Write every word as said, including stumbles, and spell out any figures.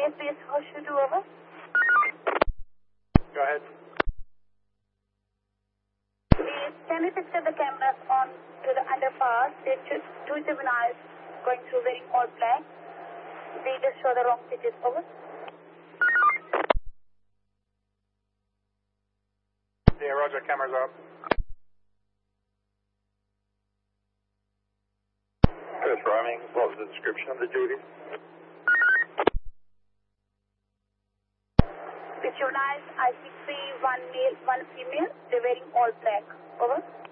A P S Horseshoe, over. Go ahead. Please, can you picture the cameras on to the underpass? There are two juveniles going through wearing all black. We just show the wrong digits, over. Yeah, roger, cameras up. First roaming, what was the description of the duty? The juveniles, I see three, one male, one female. They're wearing all black, over.